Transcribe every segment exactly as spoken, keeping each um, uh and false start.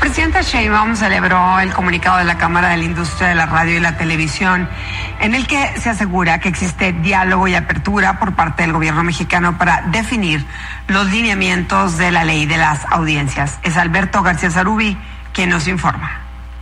presidenta Sheinbaum celebró el comunicado de la Cámara de la Industria de la Radio y la Televisión, en el que se asegura que existe diálogo y apertura por parte del gobierno mexicano para definir los lineamientos de la ley de las audiencias. Es Alberto García Zarubi quien nos informa.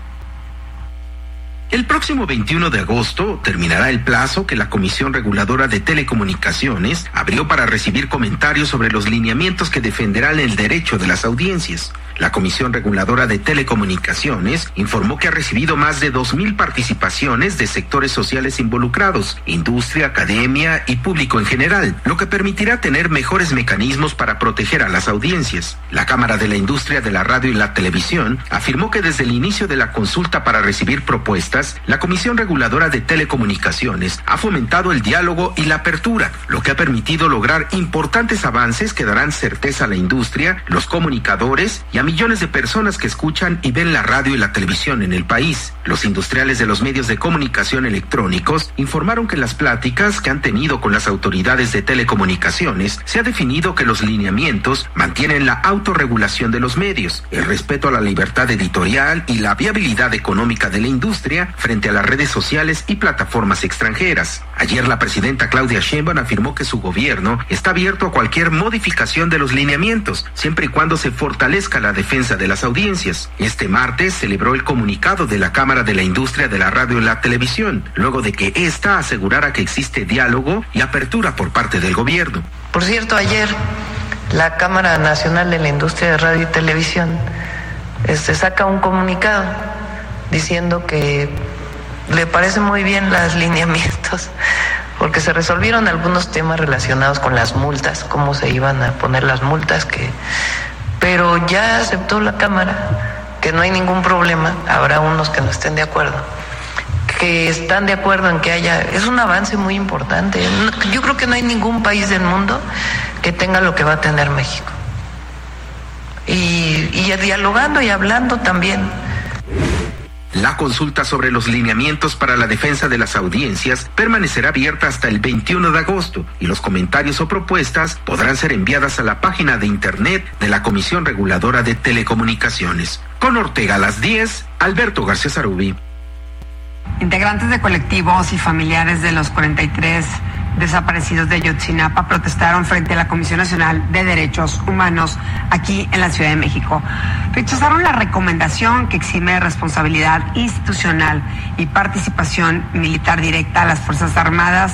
El próximo veintiuno de agosto terminará el plazo que la Comisión Reguladora de Telecomunicaciones abrió para recibir comentarios sobre los lineamientos que defenderán el derecho de las audiencias. La Comisión Reguladora de Telecomunicaciones informó que ha recibido más de dos mil participaciones de sectores sociales involucrados, industria, academia y público en general, lo que permitirá tener mejores mecanismos para proteger a las audiencias. La Cámara de la Industria de la Radio y la Televisión afirmó que desde el inicio de la consulta para recibir propuestas, la Comisión Reguladora de Telecomunicaciones ha fomentado el diálogo y la apertura, lo que ha permitido lograr importantes avances que darán certeza a la industria, los comunicadores y a millones de personas que escuchan y ven la radio y la televisión en el país. Los industriales de los medios de comunicación electrónicos informaron que en las pláticas que han tenido con las autoridades de telecomunicaciones se ha definido que los lineamientos mantienen la autorregulación de los medios, el respeto a la libertad editorial y la viabilidad económica de la industria frente a las redes sociales y plataformas extranjeras. Ayer la presidenta Claudia Sheinbaum afirmó que su gobierno está abierto a cualquier modificación de los lineamientos, siempre y cuando se fortalezca la defensa de las audiencias. Este martes celebró el comunicado de la Cámara de la Industria de la Radio y la Televisión, luego de que ésta asegurara que existe diálogo y apertura por parte del gobierno. Por cierto, ayer la Cámara Nacional de la Industria de Radio y Televisión este, saca un comunicado diciendo que le parecen muy bien los lineamientos, porque se resolvieron algunos temas relacionados con las multas, cómo se iban a poner las multas, que pero ya aceptó la Cámara que no hay ningún problema. Habrá unos que no estén de acuerdo, que están de acuerdo en que haya, es un avance muy importante. Yo creo que no hay ningún país del mundo que tenga lo que va a tener México. Y, y dialogando y hablando también. La consulta sobre los lineamientos para la defensa de las audiencias permanecerá abierta hasta el veintiuno de agosto y los comentarios o propuestas podrán ser enviadas a la página de internet de la Comisión Reguladora de Telecomunicaciones. Con Ortega a las diez, Alberto García Zarubi. Integrantes de colectivos y familiares de los cuarenta y tres desaparecidos de Ayotzinapa protestaron frente a la Comisión Nacional de Derechos Humanos aquí en la Ciudad de México. Rechazaron la recomendación que exime de responsabilidad institucional y participación militar directa a las Fuerzas Armadas